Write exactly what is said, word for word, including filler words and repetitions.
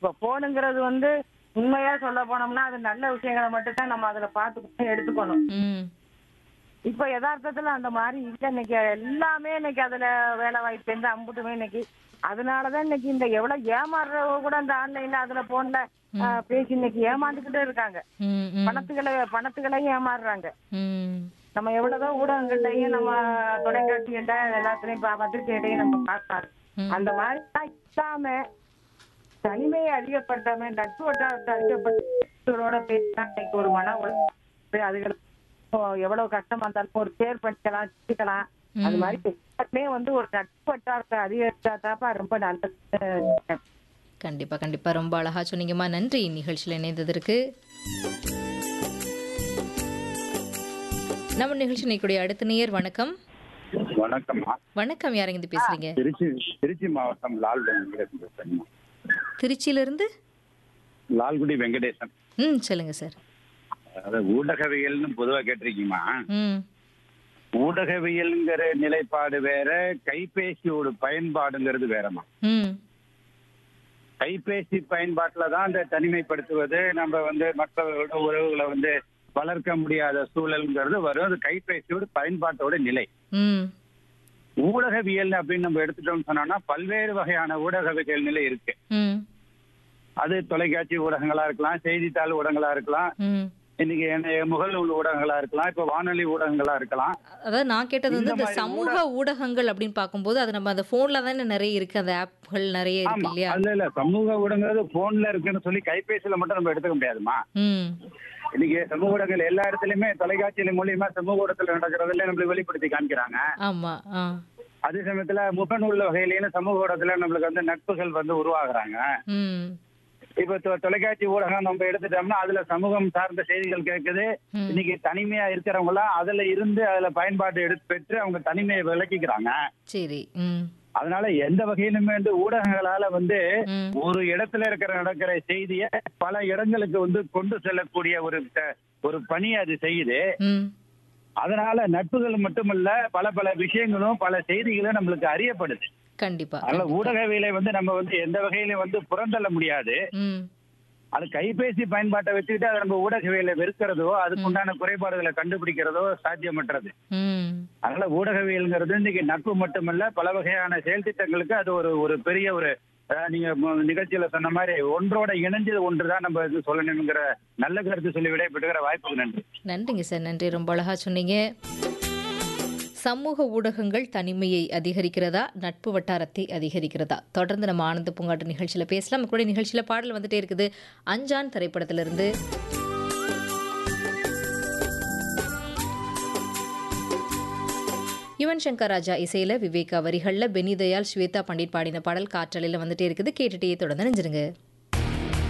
இப்ப போனுங்கிறது வந்து உண்மையா சொல்ல போனோம்னா அது நல்ல விஷயங்களை மட்டும் தான் நம்ம அதுல பார்த்து எடுத்துக்கணும். ம். இப்ப யதார்த்தத்துல அந்த மாதிரி இல்ல. இன்னைக்கு எல்லாமே இன்னைக்கு அதுல வேலை வாய்ப்பு இருந்து அம்புட்டுமே இன்னைக்கு அதனாலதான் இன்னைக்கு இந்த எவ்வளவு ஏமாறுறவங்க கூட இந்த ஆன்லைன்ல அதுல போன்ல பேசி இன்னைக்கு ஏமாந்துகிட்டே இருக்காங்க. ம். ம். பணத்துகளை பணத்துகளையும் ஏமாறுறாங்க. ம். நம்ம எவ்வளவுதான் ஊடகங்கள்டையும் நம்ம தொலைக்காட்சிகள்ட எல்லாத்துலயும் பா- பத்திரிகைகளையும் நம்ம பார்க்கலாம். ம். அந்த மாதிரி தான் இல்லாம தனிமையை அதிகப்படுத்தாம நட்பு வட்டாரத்தை அதிகப்படுத்தோட பேசினா இன்னைக்கு ஒரு மன உளைச்சல் அதுகளுக்கு எவ்வளவு கஷ்டமா இருந்தாலும் ஒரு பேர் பண்ணிக்கலாம் சிக்கலாம். அது மாதிரி எல்லாத்துலயே வந்து ஒரு நட்பு வட்டாரத்தை அதிகரிச்சாதாப்பா ரொம்ப நல்லது. கண்டிப்பா கண்டிப்பா ரொம்ப அழகா சொன்னீங்கம்மா. நன்றி நிகழ்ச்சியில் இணைந்ததற்கு. நம்ம நிகழ்ச்சி நிற்கக்கூடிய அடுத்த நேயர் வணக்கம். வணக்கம்மா. வணக்கம், யாருங்க இது பேசுறீங்க? திருச்சி திருச்சி மாவட்டம் லால்குடி வெங்கடேசன் பேசுறேன். திருச்சியிலிருந்து. லால்குடி வெங்கடேசன். ம், சொல்லுங்க சார். அதாவது ஊடகவியல்னு பொதுவா கேட்டிருக்கீமா. ம். ஊடகவியல்ங்கிற நிலைப்பாடு வேற, கைபேசியோட பயன்பாடுங்கிறது வேறமா. ம். கைபேசி பயன்பாட்டுல தான் இந்த தனிமைப்படுத்துவது, நம்ம வந்து மற்றவர்களோட உறவுகளை வந்து வளர்க்க முடியாத சூழல்ங்கிறது வரும். அது கைபேசியோட பயன்பாட்டோட நிலை. ம். ஊடகவியல் அப்படின்னு நம்ம எடுத்துட்டோம்னு சொன்னோம்னா பல்வேறு வகையான ஊடகவியல் நிலை இருக்கு. ம். அது தொலைக்காட்சி ஊடகங்களா இருக்கலாம், செய்தித்தாள் ஊடகங்களா இருக்கலாம், ம். இன்னைக்கு என்ன முகநூல் ஊடகங்களா இருக்கலாம், இப்ப வானொலி ஊடகங்களா இருக்கலாம். அதாவது நான் கேட்டது வந்து இந்த இந்த மாதிரி சமூக ஊடகங்கள் அப்படின்னு பார்க்கும்போது அது நம்ம அந்த போன்ல தானே நிறைய இருக்கு, அந்த ஆப்கள் நிறைய இருக்கு ஆமா, இல்லையா? அதுல இல்ல சமூக ஊடகங்கிறது போன்ல இருக்குன்னு சொல்லி கைபேசியில மட்டும் நம்ம எடுத்துக்க முடியாதுமா. ம். இன்னைக்கு சமூக ஊடகங்கள் எல்லா இடத்துலயுமே தொலைக்காட்சியில மூலியமா சமூக ஊடகத்துல நடக்கிறதுல நம்மளுக்கு வெளிப்படுத்தி காமிக்கிறாங்க. ஆமா. ஆ. அதே சமயத்துல முகநூல் வகையிலேயும் சமூக ஊடகத்துல நம்மளுக்கு வந்து நட்புகள் வந்து உருவாகுறாங்க. ம். இப்ப தொ- தொலைக்காட்சி ஊடகம் நம்ம எடுத்துட்டோம்னா அதுல சமூகம் சார்ந்த செய்திகள் கேட்குது. ம். இன்னைக்கு தனிமையா இருக்கிறவங்க எல்லாம் அதுல இருந்து அதுல பயன்பாடு எடுத்து பெற்று அவங்க தனிமையை விளக்கிக்கிறாங்க. சரி. ம். அதனால எந்த வகையிலுமே வந்து ஊடகங்களால வந்து ம். ஒரு இடத்துல இருக்கிற நடக்கிற செய்திய பல இடங்களுக்கு வந்து கொண்டு செல்லக்கூடிய ஒரு த- ஒரு பணி அது செய்யுது. ம். அதனால நட்புகள் மட்டுமல்ல, பல பல விஷயங்களும் பல செய்திகளும் நம்மளுக்கு அறியப்படுது. கண்டிப்பா. அதனால கண்டிப்பா. ஊடகவியலை வந்து நம்ம வந்து எந்த வகையிலும் வந்து புறந்தள்ள முடியாது. ம். அது கைபேசி பயன்பாட்டை வச்சுக்கிட்டு அதை நம்ம ஊடகவியலை வெறுக்கிறதோ அதுக்குண்டான குறைபாடுகளை கண்டுபிடிக்கிறதோ சாத்தியமற்றது. ம். அதனால ஊடகவியல்ங்கிறது இன்னைக்கு நட்பு மட்டுமல்ல, பல வகையான செயல் திட்டங்களுக்கு அது ஒரு ஒரு பெரிய ஒரு அஹ், நீங்க மு- நிகழ்ச்சியில சொன்ன மாதிரி ஒன்றோட இணைஞ்சது ஒன்றுதான் நம்ம இது சொல்லணுங்கிற நல்ல கருத்து சொல்லி விடைபெற்றுகிற வாய்ப்புக்கு நன்றி. நன்றிங்க சார், நன்றி. ரொம்ப அழகா சொன்னீங்க. சமூக ஊடகங்கள் தனிமையை அதிகரிக்கிறதா, நட்பு வட்டாரத்தை அதிகரிக்கிறதா? தொடர்ந்து நம்ம ஆனந்த பூங்காட்டு நிகழ்ச்சியில பேசலாம். கூட நிகழ்ச்சியில பாடல் வந்துட்டே இருக்குது. அஞ்சான் திரைப்படத்திலிருந்து. யுவன் சங்கர் ராஜா இசையில, விவேகா வரிகள்ல, பெனி தயாள், ஸ்வேதா பண்டிட் பாடின பாடல் காற்றலையில வந்துட்டே இருக்குது. கேட்டுட்டே தொடர்ந்து நினைஞ்சிருங்க.